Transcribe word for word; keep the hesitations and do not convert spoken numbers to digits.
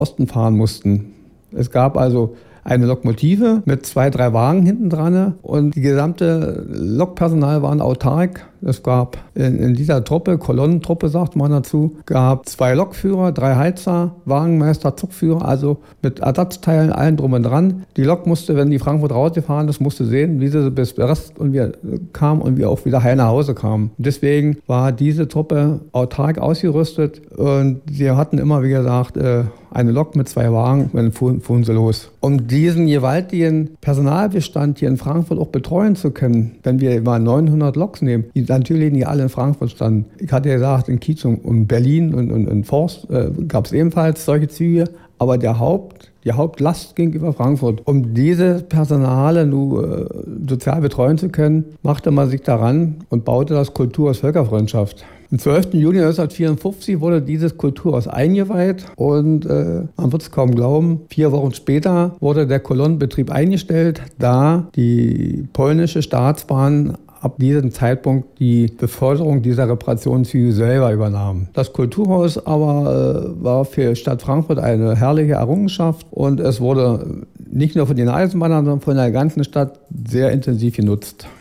Osten fahren mussten. Es gab also eine Lokomotive mit zwei, drei Wagen hinten dran und die gesamte Lokpersonal waren autark. Es gab in, in dieser Truppe, Kolonnentruppe sagt man dazu, gab zwei Lokführer, drei Heizer, Wagenmeister, Zugführer, also mit Ersatzteilen, allen drum und dran. Die Lok musste, wenn die Frankfurt rausgefahren ist, musste sehen, wie sie bis Brest und wir kamen und wir auch wieder heil nach Hause kamen. Deswegen war diese Truppe autark ausgerüstet und sie hatten immer, wie gesagt, eine Lok mit zwei Wagen, dann fuhren, fuhren sie los. Um diesen gewaltigen Personalbestand hier in Frankfurt auch betreuen zu können, wenn wir mal neunhundert Loks nehmen, die natürlich nicht alle in Frankfurt standen. Ich hatte ja gesagt, in Kiez und Berlin und in Forst äh, gab es ebenfalls solche Züge, aber der Haupt, die Hauptlast ging über Frankfurt. Um diese Personale nur äh, sozial betreuen zu können, machte man sich daran und baute das Kulturhaus Völkerfreundschaft. Am zwölften Juni neunzehnhundertvierundfünfzig wurde dieses Kulturhaus eingeweiht und äh, man wird es kaum glauben, vier Wochen später wurde der Kolonnenbetrieb eingestellt, da die polnische Staatsbahn ab diesem Zeitpunkt die Beförderung dieser Reparationszüge selber übernahm. Das Kulturhaus aber äh, war für Stadt Frankfurt eine herrliche Errungenschaft und es wurde nicht nur von den Eisenbahnern, sondern von der ganzen Stadt sehr intensiv genutzt.